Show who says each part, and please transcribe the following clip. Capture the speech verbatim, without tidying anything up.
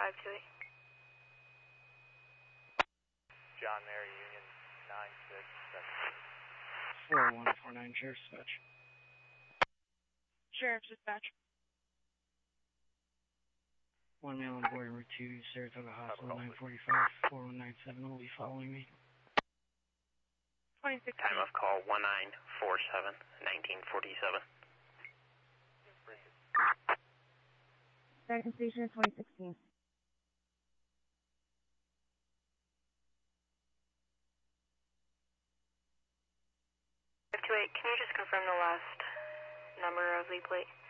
Speaker 1: five two eight.
Speaker 2: John Mary Union nine six seven.
Speaker 3: four one four nine, Sheriff's Dispatch.
Speaker 4: Sheriff's Dispatch.
Speaker 3: One male on board number two, Saratoga Hospital, nine forty-five, four one nine seven will be following me.
Speaker 4: twenty-six.
Speaker 5: Time of call one nine four seven, nineteen forty-seven.
Speaker 4: Second station is twenty sixteen.
Speaker 1: five two eight, can you just confirm the last number of the plate?